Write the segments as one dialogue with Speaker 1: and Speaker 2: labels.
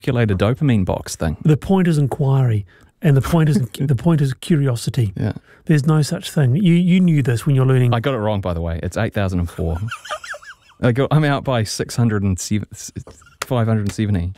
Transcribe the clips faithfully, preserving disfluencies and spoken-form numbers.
Speaker 1: calculated dopamine box thing.
Speaker 2: The point is inquiry, and the point is the point is curiosity.
Speaker 1: Yeah.
Speaker 2: There's no such thing. You you knew this when you're learning.
Speaker 1: I got it wrong, by the way. It's eight thousand four. I got, I'm out by six hundred seven, five hundred seventy.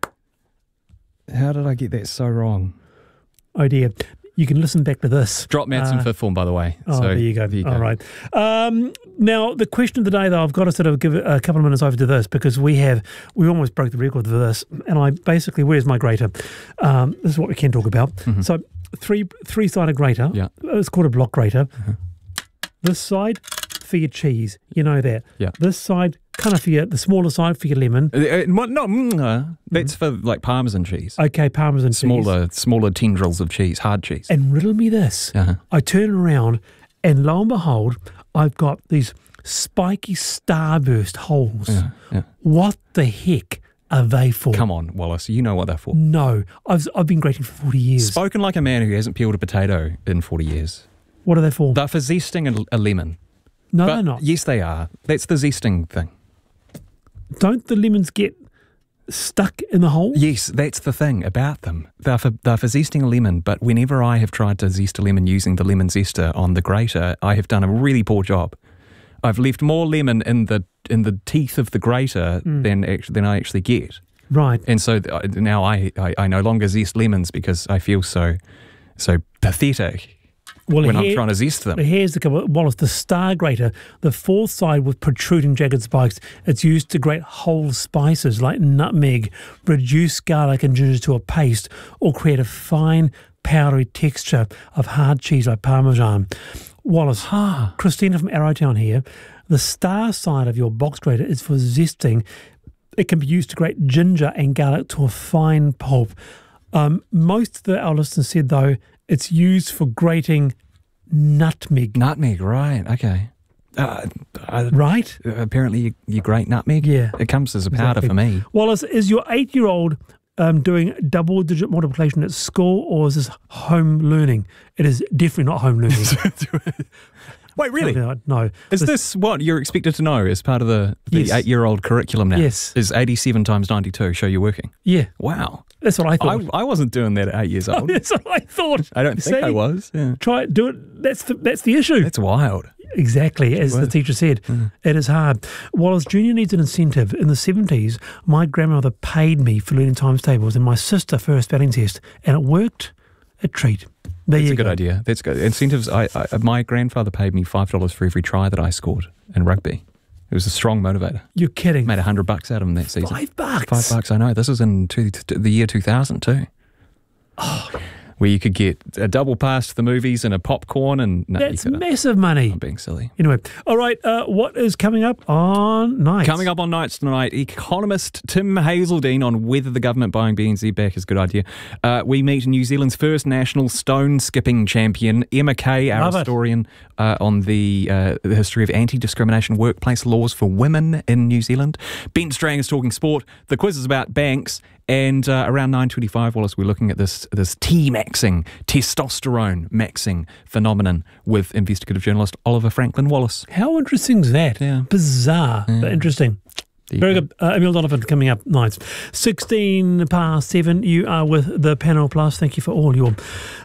Speaker 1: How did I get that so wrong?
Speaker 2: Oh dear. You can listen back to this.
Speaker 1: Drop maths in
Speaker 2: Uh,
Speaker 1: fifth form, by the way.
Speaker 2: Oh,
Speaker 1: so,
Speaker 2: there you go.
Speaker 1: there you
Speaker 2: All
Speaker 1: go.
Speaker 2: right. Um, now, the question of the day, though, I've got to sort of give a couple of minutes over to this because we have, we almost broke the record for this. And I basically, where's my grater? Um, this is what we can talk about.
Speaker 1: Mm-hmm.
Speaker 2: So, three, three-sided grater.
Speaker 1: Yeah.
Speaker 2: It's called a block grater.
Speaker 1: Mm-hmm.
Speaker 2: This side for your cheese. You know that.
Speaker 1: Yeah.
Speaker 2: This side, kind of for your, the smaller side for your lemon.
Speaker 1: Uh, uh, no, mm, uh, that's for like Parmesan cheese.
Speaker 2: Okay, Parmesan cheese.
Speaker 1: Smaller, smaller tendrils of cheese, hard cheese.
Speaker 2: And riddle me this.
Speaker 1: Uh-huh.
Speaker 2: I turn around and lo and behold, I've got these spiky starburst holes.
Speaker 1: Yeah, yeah.
Speaker 2: What the heck are they for?
Speaker 1: Come on, Wallace, you know what they're for.
Speaker 2: No, I've I've been grating for forty years.
Speaker 1: Spoken like a man who hasn't peeled a potato in forty years.
Speaker 2: What are they for?
Speaker 1: They're for zesting a, a lemon.
Speaker 2: no,
Speaker 1: But
Speaker 2: they're not.
Speaker 1: Yes, they are. That's the zesting thing.
Speaker 2: Don't the lemons get stuck in the hole?
Speaker 1: Yes, that's the thing about them. They're for, they're for zesting a lemon, but whenever I have tried to zest a lemon using the lemon zester on the grater, I have done a really poor job. I've left more lemon in the in the teeth of the grater
Speaker 2: Mm.
Speaker 1: than actually, than I actually get.
Speaker 2: Right.
Speaker 1: And so th- now I, I, I no longer zest lemons because I feel so so pathetic
Speaker 2: Well,
Speaker 1: when
Speaker 2: here-
Speaker 1: I'm trying to zest them.
Speaker 2: Here's the couple. Wallace, the star grater, the fourth side with protruding jagged spikes. It's used to grate whole spices like nutmeg, reduce garlic and ginger to a paste, or create a fine powdery texture of hard cheese like Parmesan. Wallace, Christina from Arrowtown here. The star side of your box grater is for zesting. It can be used to grate ginger and garlic to a fine pulp. Um, most of the, our listeners said, though, it's used for grating nutmeg.
Speaker 1: Nutmeg, right, okay. Uh, uh,
Speaker 2: Right?
Speaker 1: apparently you, you grate nutmeg?
Speaker 2: Yeah.
Speaker 1: It comes as a powder
Speaker 2: Exactly.
Speaker 1: for me.
Speaker 2: Wallace, is your eight-year-old um, doing double-digit multiplication at school, or is this home learning? It is definitely not home learning.
Speaker 1: Wait, really?
Speaker 2: No, no.
Speaker 1: Is this what you're expected to know as part of the, the
Speaker 2: Yes.
Speaker 1: eight-year-old curriculum now?
Speaker 2: Yes.
Speaker 1: Is eighty-seven times ninety-two show you're working?
Speaker 2: Yeah,
Speaker 1: Wow.
Speaker 2: that's what I
Speaker 1: I,
Speaker 2: thought.
Speaker 1: I wasn't doing that at eight years old.
Speaker 2: That's what I thought.
Speaker 1: I don't think
Speaker 2: See?
Speaker 1: I was. Yeah.
Speaker 2: Try it, do it. That's the, that's the issue.
Speaker 1: That's wild.
Speaker 2: Exactly, as the
Speaker 1: Well.
Speaker 2: teacher said. It is hard. Wallace Junior needs an incentive. In the seventies, my grandmother paid me for learning times tables and my sister for her spelling test, and it worked. A treat. There
Speaker 1: That's
Speaker 2: you
Speaker 1: a good
Speaker 2: go.
Speaker 1: idea. That's good. Incentives. I, I my grandfather paid me five dollars for every try that I scored in rugby. It was a strong motivator.
Speaker 2: You're kidding.
Speaker 1: Made a hundred bucks out of him that season.
Speaker 2: Five bucks.
Speaker 1: Five bucks. I know. This was in two, the year two thousand too.
Speaker 2: Oh,
Speaker 1: Where you could get a double pass to the movies and a popcorn and no,
Speaker 2: that's
Speaker 1: you couldn't.
Speaker 2: massive money.
Speaker 1: I'm being silly.
Speaker 2: Anyway, all right. Uh, what is coming up on Nights?
Speaker 1: Coming up on Nights tonight, economist Tim Hazeldine on whether the government buying B N Z back is a good idea. Uh, we meet New Zealand's first national stone skipping champion, Emma Kay, our
Speaker 2: Love it.
Speaker 1: historian, uh, on the, uh, the history of anti-discrimination workplace laws for women in New Zealand. Ben Strang is talking sport. The quiz is about banks. And uh, around nine twenty-five, Wallace, we're looking at this this T-maxing, testosterone maxing phenomenon with investigative journalist Oliver Franklin Wallace.
Speaker 2: How interesting is that?
Speaker 1: Yeah.
Speaker 2: Bizarre, but interesting.
Speaker 1: There you
Speaker 2: Very
Speaker 1: go.
Speaker 2: good. Uh, Emil Donovan coming up Nights. sixteen past seven. You are with the Panel Plus. Thank you for all your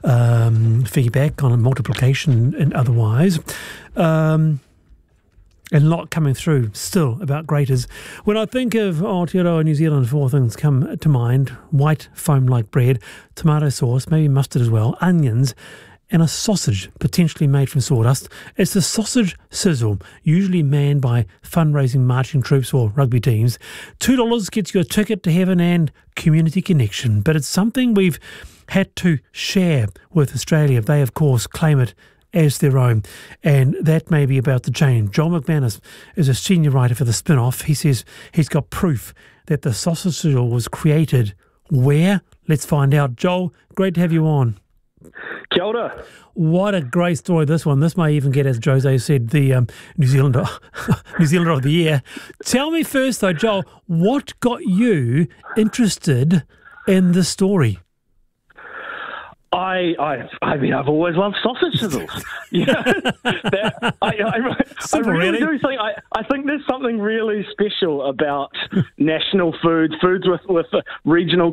Speaker 2: um, feedback on multiplication and otherwise. Um, and a lot coming through still about graters. When I think of Aotearoa New Zealand, four things come to mind: white foam-like bread, tomato sauce, maybe mustard as well, onions, and a sausage potentially made from sawdust. It's the sausage sizzle, usually manned by fundraising marching troops or rugby teams. two dollars gets you a ticket to heaven and community connection, but it's something we've had to share with Australia. They, of course, claim it as their own, and that may be about to change. Joel McManus is a senior writer for The Spin-Off. He says he's got proof that the sausage sizzle was created where? Let's find out. Joel, great to have you on.
Speaker 3: Kia ora.
Speaker 2: What a great story, this one. This may even get, as Jose said, the um, New Zealander New Zealander of the Year. Tell me first, though, Joel, what got you interested in this story?
Speaker 3: I I, I, I mean, I've always loved sausage sizzles. You know, that, I, I, I,
Speaker 2: Simple,
Speaker 3: I really,
Speaker 2: really.
Speaker 3: do think I, I think there's something really special about national food, foods with with regional